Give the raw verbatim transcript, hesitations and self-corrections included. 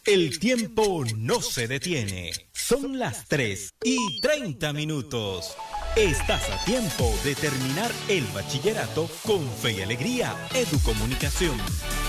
El tiempo no se detiene. Son las tres y treinta minutos. Estás a tiempo de terminar el bachillerato con Fe y Alegría Educomunicación.